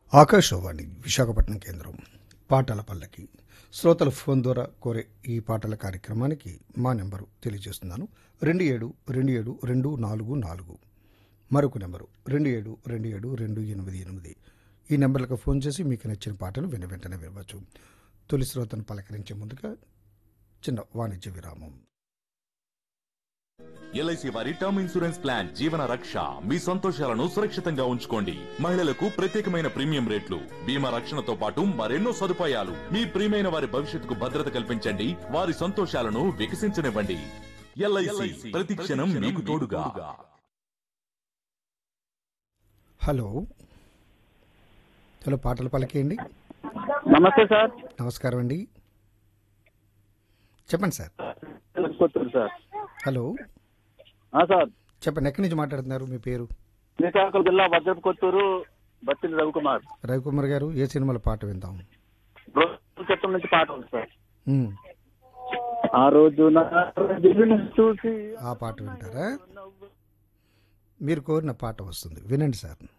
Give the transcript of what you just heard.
ఆకాశవాణి విశాఖపట్నం కేంద్రం పాటల పల్లకి శ్రోతల ఫోన్ ద్వారా కోరే ఈ పాటల కార్యక్రమానికి మా నెంబరు తెలియజేస్తున్నాను 272724 మరొక నెంబరు 27272888 ఈ నెంబర్లకు ఫోన్ చేసి మీకు నచ్చిన పాటలు వెంటనే వినవచ్చు. తొలి శ్రోతను పలకరించే ముందుగా చిన్న వాణిజ్య విరామం. ఎల్ఐసి వారి టర్మ్ ఇన్సూరెన్స్ ప్లాన్ జీవన రక్ష మీ సంతోషాలను సురక్షితంగా ఉంచుకోండి. మహిళలకు ప్రత్యేకమైన ప్రీమియం రేట్లు, బీమా రక్షణతో పాటు మరెన్నో సదుపాయాలు. మీ ప్రియమైన వారి భవిష్యత్తుకు భద్రత కల్పించండి, వారి సంతోషాలను వికసించనివ్వండి. ఎల్ఐసి ప్రతి క్షణం మీకు తోడుగా. హలో పాటలు పలికేయండి. నమస్తే సార్. నమస్కారం అండి, చెప్పండి సార్. సార్ హలో సార్ చెప్పండి, ఎక్కడి నుంచి మాట్లాడుతున్నారు? మీ పేరు? శ్రీకాకుళం జిల్లా భద్రపు కొత్తూరు బత్తిని రవికుమార్. రవికుమార్ గారు, ఏ సినిమాలో పాట విందాం? చట్టం నుంచి పాట ఉంది సార్. ఆ రోజు చూసి ఆ పాట వింటారా? మీరు కోరిన పాట వస్తుంది, వినండి సార్.